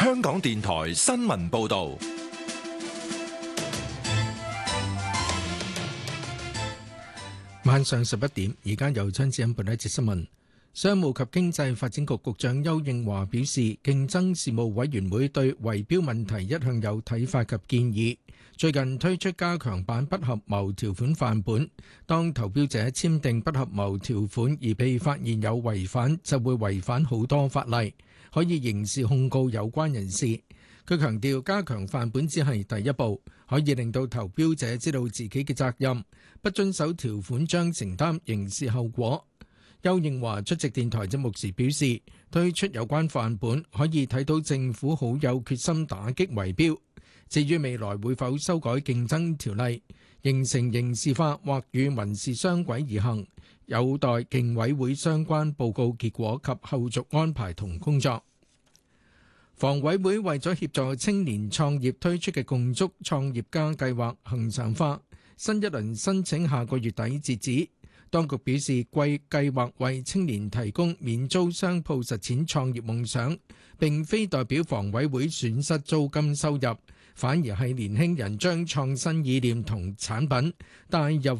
香港電台新聞報道。 晚上11點，而家由張子欣報一節新聞。商務及經濟發展局局長邱應華表示，競爭事務委員會對圍標問題一向有睇法及建議。最近推出加強版不合謀條款範本，當投標者簽訂不合謀條款而被發現有違反，就會違反好多法例，可以刑事控告有關人士。佢強調，加強範本只係第一步，可以令到投標者知道自己嘅責任，不遵守條款將承擔刑事後果。邱應華出席電台節目時表示，推出有關範本可以睇到政府好有決心打擊圍標。至於未來會否修改競爭條例，形成刑事化或與民事雙軌而行，有待競委會相關報告結果及後續安排同工作。房委會為咗協助青年創業推出嘅共築創業家計劃恆常化，新一輪申請下個月底截止。當局表示，計劃為青年提供免租商鋪實踐創業夢想，並非代表房委會損失租金收入，反而係年輕人將創新意念同產品帶入